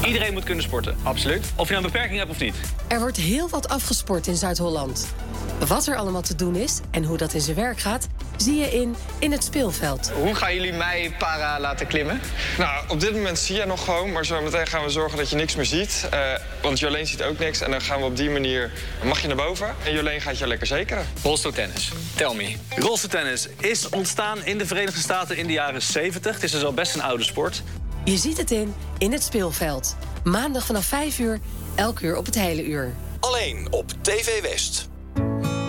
Iedereen moet kunnen sporten. Absoluut. Of je nou een beperking hebt of niet. Er wordt heel wat afgesport in Zuid-Holland. Wat er allemaal te doen is en hoe dat in zijn werk gaat, zie je in het speelveld. Hoe gaan jullie mij para laten klimmen? Nou, op dit moment zie je nog gewoon, maar zo meteen gaan we zorgen dat je niks meer ziet. Want Jolene ziet ook niks en dan gaan we op die manier, mag je naar boven. En Jolene gaat je lekker zekeren. Rolstoeltennis. Tell me. Rolstoeltennis is ontstaan in de Verenigde Staten in de jaren 70. Het is dus al best een oude sport. Je ziet het in het speelveld. Maandag vanaf 5 uur, elk uur op het hele uur. Alleen op TV West.